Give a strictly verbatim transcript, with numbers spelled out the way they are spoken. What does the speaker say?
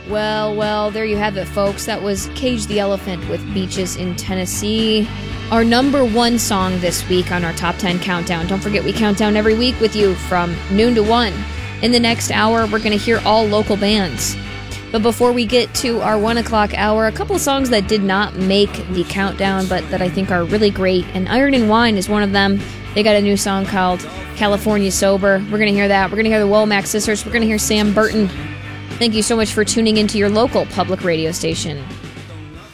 Well, well, there you have it, folks. That was Cage the Elephant with Beaches in Tennessee. Our number one song this week on our Top ten Countdown. Don't forget, we count down every week with you from noon to one. In the next hour, we're going to hear all local bands. But before we get to our one o'clock hour, a couple of songs that did not make the countdown, but that I think are really great. And Iron and Wine is one of them. They got a new song called California Sober. We're going to hear that. We're going to hear the Womack Sisters. We're going to hear Sam Burton. Thank you so much for tuning into your local public radio station.